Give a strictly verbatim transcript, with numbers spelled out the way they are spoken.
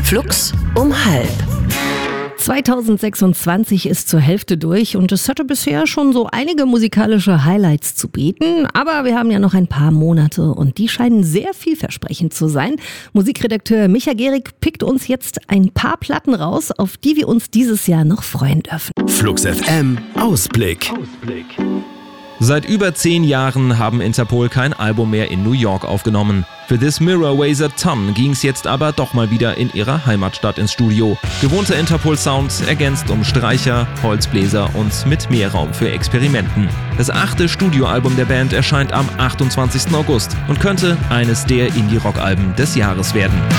Flux um halb. zweitausendsechsundzwanzig ist zur Hälfte durch und es hatte bisher schon so einige musikalische Highlights zu bieten. Aber wir haben ja noch ein paar Monate und die scheinen sehr vielversprechend zu sein. Musikredakteur Micha Gehrig pickt uns jetzt ein paar Platten raus, auf die wir uns dieses Jahr noch freuen dürfen. Flux F M Ausblick. Ausblick. Seit über zehn Jahren haben Interpol kein Album mehr in New York aufgenommen. Für This Mirror Weighs a Ton ging's jetzt aber doch mal wieder in ihrer Heimatstadt ins Studio. Gewohnter Interpol-Sound ergänzt um Streicher, Holzbläser und mit mehr Raum für Experimenten. Das achte Studioalbum der Band erscheint am achtundzwanzigsten August und könnte eines der Indie-Rock-Alben des Jahres werden.